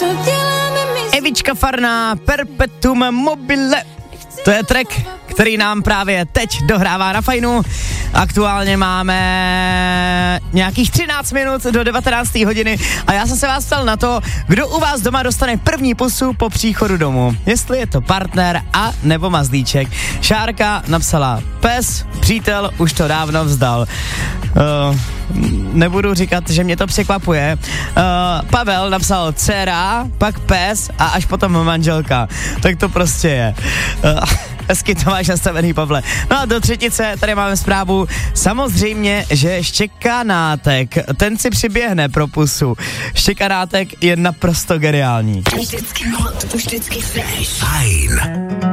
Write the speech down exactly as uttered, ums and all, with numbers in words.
Evička Farná, Perpetuum mobile. To je track, který nám právě teď dohrává na Fajnu. Aktuálně máme nějakých třináct minut do devatenácté hodiny a já jsem se vás ptal na to, kdo u vás doma dostane první pusu po příchodu domů. Jestli je to partner a nebo mazlíček. Šárka napsala pes, přítel už to dávno vzdal. Uh, nebudu říkat, že mě to překvapuje. Uh, Pavel napsal dcera, pak pes a až potom manželka. Tak to prostě je. Uh, hezky to máš nastavený, Pavle. No a do třetice tady máme zprávu. Samozřejmě, že štěkanátek, ten si přiběhne pro pusu. Štěkanátek je naprosto geniální. Vždycky hot, vždycky fresh. Fajn.